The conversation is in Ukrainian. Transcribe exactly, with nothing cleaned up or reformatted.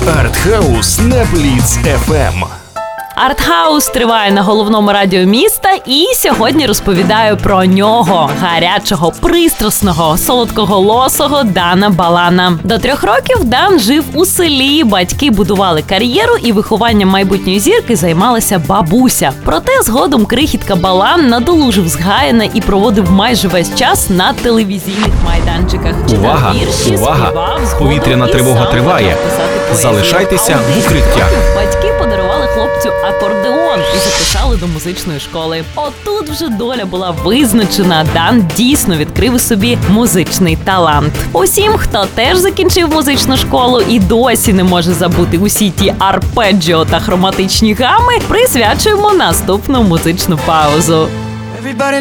Артхаус на Бліц еф ем. Артхаус триває на головному радіо міста, і сьогодні розповідаю про нього, гарячого, пристрасного, солодкоголосого Дана Балана. До трьох років Дан жив у селі, батьки будували кар'єру і вихованням майбутньої зірки займалася бабуся. Проте згодом крихітка Балан надолужив згаяне і проводив майже весь час на телевізійних майданчиках. Увага! Вірші, Увага! співав, згодом Повітряна і тривога сам триває. почав писати поезію. Залишайтеся А у в укриттях. десять років батьки подарували хлопцю акордеон і записали до музичної школи. Отут вже доля була визначена. Дан дійсно відкрив у собі музичний талант. Усім, хто теж закінчив музичну школу і досі не може забути усі ті арпеджіо та хроматичні гами, присвячуємо наступну музичну паузу.